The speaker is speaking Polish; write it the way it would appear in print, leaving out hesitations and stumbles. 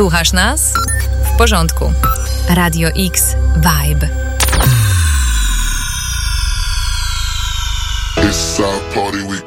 Słuchasz nas? W porządku. Radio X Vibe. It's our party, we